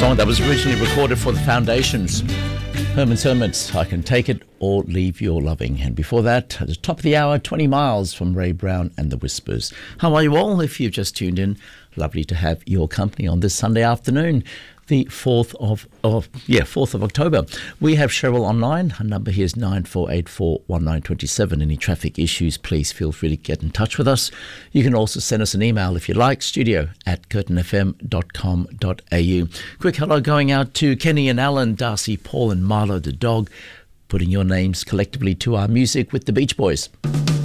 song that was originally recorded for the Foundations. Herman's Hermits, I Can Take It or Leave Your Loving. And before that, at the top of the hour, 20 Miles from Ray Brown and the Whispers. How are you all? If you've just tuned in, lovely to have your company on this Sunday afternoon, the 4th of October. We have Cheryl online. Her number here is 94841927. Any traffic issues, please feel free to get in touch with us. You can also send us an email if you like, studio@curtinfm.com.au. Quick hello going out to Kenny and Alan, Darcy, Paul and Milo the dog, putting your names collectively to our music with the Beach Boys.